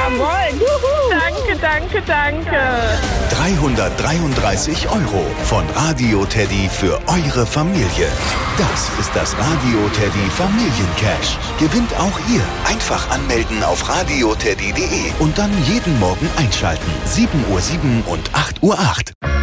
Jawohl. Juhu. Danke, danke, danke. 333 € von Radio Teddy für eure Familie. Das ist das Radio Teddy Familiencash. Gewinnt auch ihr. Einfach anmelden auf radioteddy.de und dann jeden Morgen einschalten. 7:07 und 8:08 Uhr.